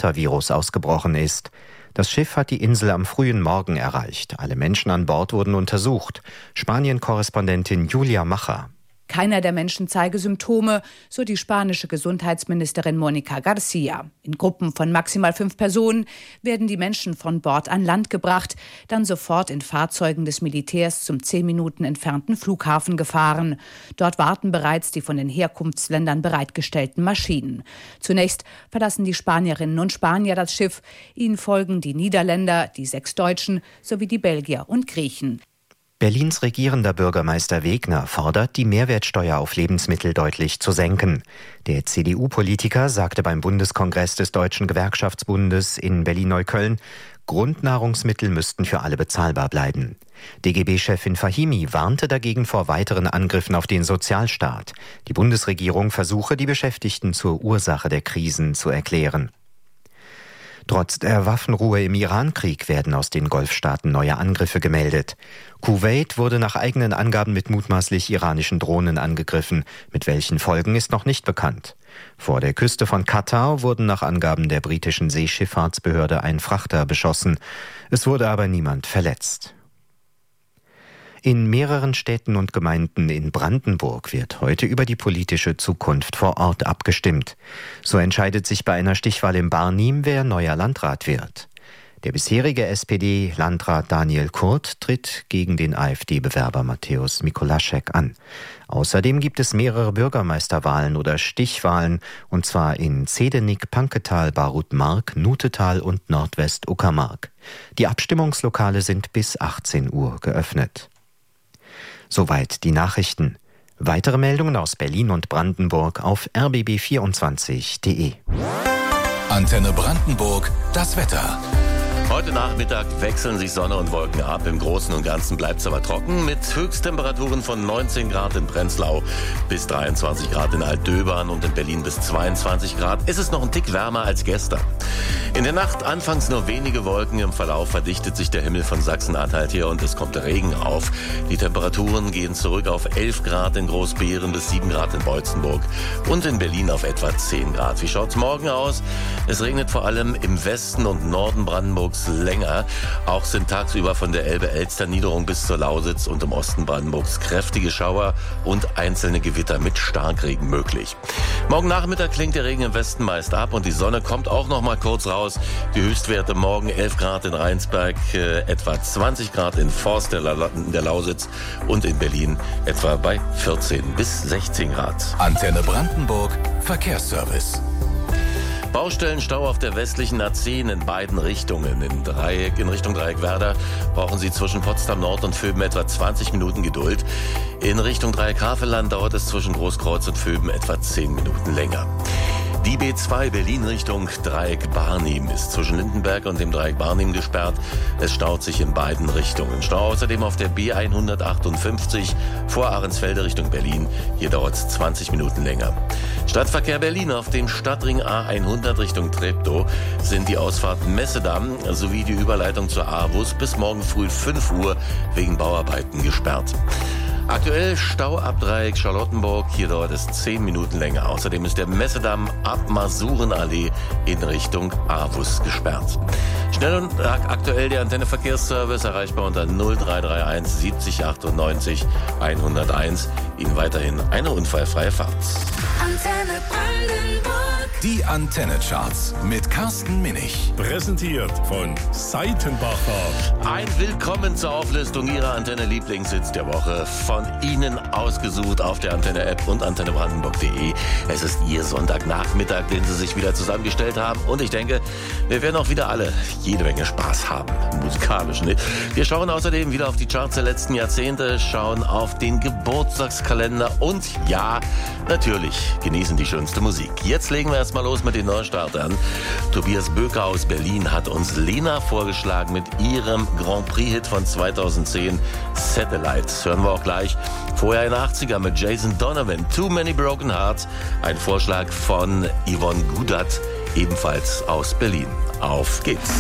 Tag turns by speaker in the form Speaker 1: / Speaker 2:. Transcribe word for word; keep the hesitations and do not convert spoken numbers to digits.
Speaker 1: Rotavirus ausgebrochen ist. Das Schiff hat die Insel am frühen Morgen erreicht. Alle Menschen an Bord wurden untersucht. Spanien-Korrespondentin Julia Macher.
Speaker 2: Keiner der Menschen zeige Symptome, so die spanische Gesundheitsministerin Mónica García. In Gruppen von maximal fünf Personen werden die Menschen von Bord an Land gebracht, dann sofort in Fahrzeugen des Militärs zum zehn Minuten entfernten Flughafen gefahren. Dort warten bereits die von den Herkunftsländern bereitgestellten Maschinen. Zunächst verlassen die Spanierinnen und Spanier das Schiff. Ihnen folgen die Niederländer, die sechs Deutschen sowie die Belgier und Griechen.
Speaker 1: Berlins regierender Bürgermeister Wegner fordert, die Mehrwertsteuer auf Lebensmittel deutlich zu senken. Der C D U-Politiker sagte beim Bundeskongress des Deutschen Gewerkschaftsbundes in Berlin-Neukölln, Grundnahrungsmittel müssten für alle bezahlbar bleiben. D G B-Chefin Fahimi warnte dagegen vor weiteren Angriffen auf den Sozialstaat. Die Bundesregierung versuche, die Beschäftigten zur Ursache der Krisen zu erklären. Trotz der Waffenruhe im Iran-Krieg werden aus den Golfstaaten neue Angriffe gemeldet. Kuwait wurde nach eigenen Angaben mit mutmaßlich iranischen Drohnen angegriffen. Mit welchen Folgen ist noch nicht bekannt. Vor der Küste von Katar wurden nach Angaben der britischen Seeschifffahrtsbehörde ein Frachter beschossen. Es wurde aber niemand verletzt. In mehreren Städten und Gemeinden in Brandenburg wird heute über die politische Zukunft vor Ort abgestimmt. So entscheidet sich bei einer Stichwahl in Barnim, wer neuer Landrat wird. Der bisherige S P D-Landrat Daniel Kurt tritt gegen den AfD-Bewerber Mateusz Mikolaschek an. Außerdem gibt es mehrere Bürgermeisterwahlen oder Stichwahlen, und zwar in Zedenik, Panketal, Barut-Mark, Nutetal und Nordwest-Uckermark. Die Abstimmungslokale sind bis achtzehn Uhr geöffnet. Soweit die Nachrichten. Weitere Meldungen aus Berlin und Brandenburg auf r b b vierundzwanzig punkt d e.
Speaker 3: Antenne Brandenburg, das Wetter.
Speaker 4: Heute Nachmittag wechseln sich Sonne und Wolken ab. Im Großen und Ganzen bleibt es aber trocken mit Höchsttemperaturen von neunzehn Grad in Prenzlau bis dreiundzwanzig Grad in Altdöbern und in Berlin bis zweiundzwanzig Grad. Ist es noch ein Tick wärmer als gestern. In der Nacht anfangs nur wenige Wolken. Im Verlauf verdichtet sich der Himmel von Sachsen-Anhalt her und es kommt Regen auf. Die Temperaturen gehen zurück auf elf Grad in Großbeeren bis sieben Grad in Beutzenburg und in Berlin auf etwa zehn Grad. Wie schaut's morgen aus? Es regnet vor allem im Westen und Norden Brandenburgs länger. Auch sind tagsüber von der Elbe-Elster-Niederung bis zur Lausitz und im Osten Brandenburgs kräftige Schauer und einzelne Gewitter mit Starkregen möglich. Morgen Nachmittag klingt der Regen im Westen meist ab und die Sonne kommt auch noch mal kurz raus. Die Höchstwerte morgen elf Grad in Rheinsberg, äh, etwa zwanzig Grad in Forst der, La- der Lausitz und in Berlin etwa bei vierzehn bis sechzehn Grad.
Speaker 3: Antenne Brandenburg, Verkehrsservice.
Speaker 4: Baustellenstau auf der westlichen A zehn in beiden Richtungen. In, Dreieck, in Richtung Dreieckwerder brauchen Sie zwischen Potsdam Nord und Vöben etwa zwanzig Minuten Geduld. In Richtung Dreieck Havelland dauert es zwischen Großkreuz und Vöben etwa zehn Minuten länger. Die B zwei Berlin Richtung Dreieck Barnim ist zwischen Lindenberg und dem Dreieck Barnim gesperrt. Es staut sich in beiden Richtungen. Stau außerdem auf der B hundertachtundfünfzig vor Ahrensfelde Richtung Berlin. Hier dauert es zwanzig Minuten länger. Stadtverkehr Berlin auf dem Stadtring A hundert Richtung Treptow sind die Ausfahrten Messedamm sowie die Überleitung zur A-Bus bis morgen früh fünf Uhr wegen Bauarbeiten gesperrt. Aktuell Stau ab Dreieck Charlottenburg, hier dauert es zehn Minuten länger. Außerdem ist der Messedamm ab Masurenallee in Richtung Avus gesperrt. Schnell und aktuell der Antenne Verkehrsservice erreichbar unter null drei drei eins siebzig achtundneunzig hunderteins. Ihnen weiterhin eine unfallfreie Fahrt.
Speaker 3: Antenne Brandenburg. Die Antenne-Charts mit Carsten Minich.
Speaker 5: Präsentiert von Seitenbacher.
Speaker 4: Ein Willkommen zur Auflistung Ihrer Antenne-Lieblingshits der Woche. Von Ihnen ausgesucht auf der Antenne-App und antenne brandenburg punkt de. Es ist Ihr Sonntagnachmittag, den Sie sich wieder zusammengestellt haben. Und ich denke, wir werden auch wieder alle jede Menge Spaß haben. Musikalisch, ne? Wir schauen außerdem wieder auf die Charts der letzten Jahrzehnte, schauen auf den Geburtstagskalender und ja, natürlich genießen die schönste Musik. Jetzt legen wir erstmal los mit den Neustartern. Tobias Böker aus Berlin hat uns Lena vorgeschlagen mit ihrem Grand Prix-Hit von zweitausendzehn, Satellite. Hören wir auch gleich. Vorher in den achtziger mit Jason Donovan, Too Many Broken Hearts. Ein Vorschlag von Yvonne Gudat, ebenfalls aus Berlin. Auf geht's.